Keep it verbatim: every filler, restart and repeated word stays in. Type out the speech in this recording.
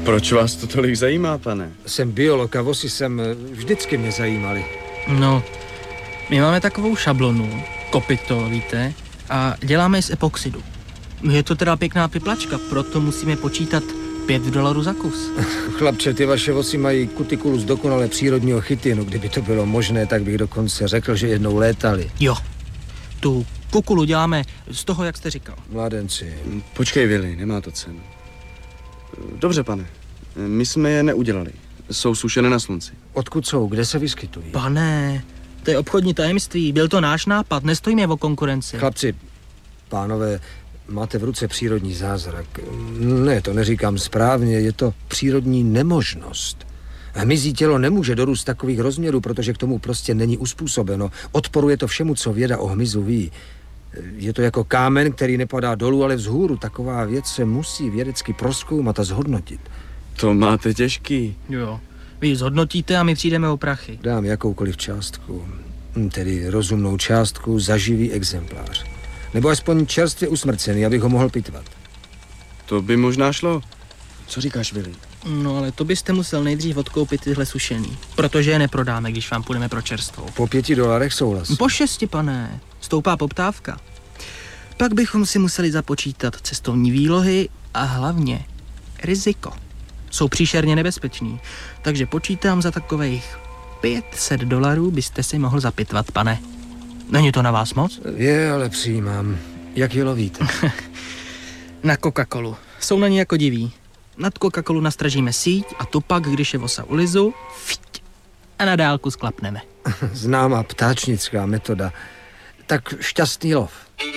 Proč vás to tolik zajímá, pane? Jsem biolog a vosy jsem vždycky mě zajímaly. No, my máme takovou šablonu, kopyto, víte, a děláme z epoxidu. Je to teda pěkná piplačka, proto musíme počítat pět dolarů za kus. Chlapče, ty vaše vosy mají kutikulus dokonale přírodního chytinu. Kdyby to bylo možné, tak bych dokonce řekl, že jednou létali. Jo, tu kukulu děláme z toho, jak jste říkal. Mladenci. Počkej, Vili, nemá to cenu. Dobře, pane, my jsme je neudělali. Jsou sušené na slunci. Odkud jsou? Kde se vyskytují? Pane, to je obchodní tajemství, byl to náš nápad, nestojíme o konkurenci. Chlapci, pánové, máte v ruce přírodní zázrak. Ne, to neříkám správně, je to přírodní nemožnost. Hmyzí tělo nemůže dorůst takových rozměrů, protože k tomu prostě není uspůsobeno. Odporuje to všemu, co věda o hmyzu ví. Je to jako kámen, který nepadá dolů, ale vzhůru. Taková věc se musí vědecky prozkoumat a zhodnotit. To máte těžký. Jo, vy zhodnotíte a my přijdeme o prachy. Dám jakoukoliv částku, tedy rozumnou částku za živý exemplář. Nebo aspoň čerstvě usmrcený, abych ho mohl pitvat. To by možná šlo. Co říkáš, Vili? No ale to byste musel nejdřív odkoupit tyhle sušený, protože je neprodáme, když vám půjdeme pro čerstvou. Po pěti dolarech souhlas. Po šesti, pane. Stoupá poptávka. Pak bychom si museli započítat cestovní výlohy a hlavně riziko. Jsou příšerně nebezpeční, takže počítám za takových pět set dolarů byste si mohl zapitvat, pane. Není to na vás moc? Je, ale přijímám. Jak je lovíte? Na Coca-Colu. Jsou na ní jako diví. Nad Coca-Colu nastražíme síť a tu pak, když je vosa u lizu, fiť, a na dálku sklapneme. Známá ptáčnická metoda. Tak šťastný lov.